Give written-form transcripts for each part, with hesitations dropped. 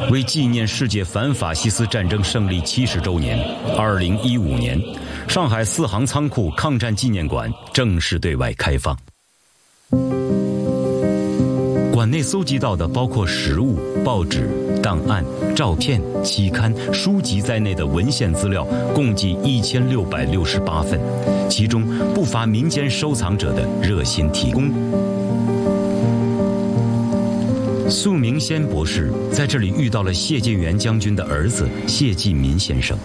为纪念世界反法西斯战争胜利70周年，2015年，上海四行仓库抗战纪念馆正式对外开放。馆内搜集到的包括实物、报纸、档案、照片、期刊、书籍在内的文献资料共计1668份，其中不乏民间收藏者的热心提供。宿明先博士在这里遇到了谢晋元将军的儿子谢继民先生。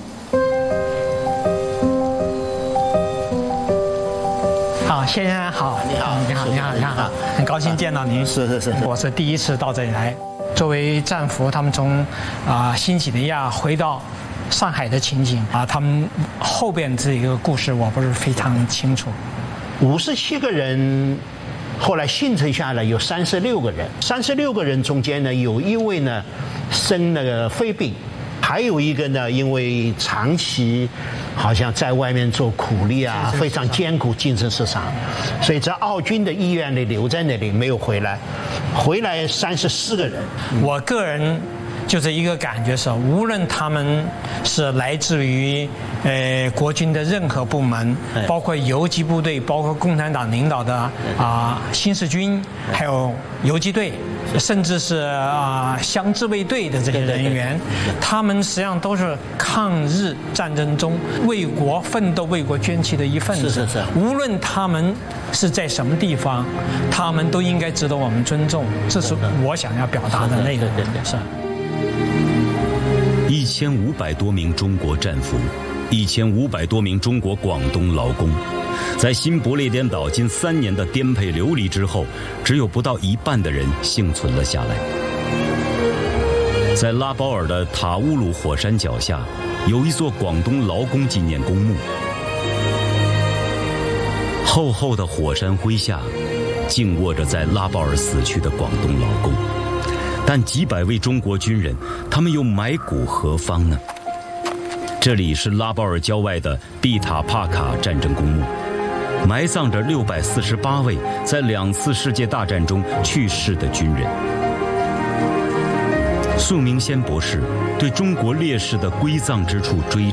好，谢先生好，你好，很高兴见到您。 是， 我是第一次到这里来。作为战俘，他们从新几内亚回到上海的情景他们后边这一个故事我不是非常清楚。 57个人。后来幸存下来有36个人，36个人中间呢，有一位呢生那个肺病，还有一个呢因为长期好像在外面做苦力非常艰苦，精神失常，所以在澳军的医院里留在那里没有回来34个人。 我个人就是一个感觉是，无论他们是来自于国军的任何部门，包括游击部队，包括共产党领导的新四军，还有游击队，甚至是乡自卫队的这些人员，他们实际上都是抗日战争中为国奋斗、为国捐躯的一份子。 是。 无论他们是在什么地方，他们都应该值得我们尊重。这是我想要表达的内容。是。 1500多名中国战俘，1500多名中国广东劳工，在新不列颠岛近3年的颠沛流离之后，只有不到一半的人幸存了下来。在拉包尔的塔乌鲁火山脚下，有一座广东劳工纪念公墓。厚厚的火山灰下，静卧着在拉包尔死去的广东劳工。但几百位中国军人，他们又埋骨何方呢？这里是拉包尔郊外的毕塔帕卡战争公墓，埋葬着648位在2次世界大战中去世的军人。宿明先博士对中国烈士的归葬之处追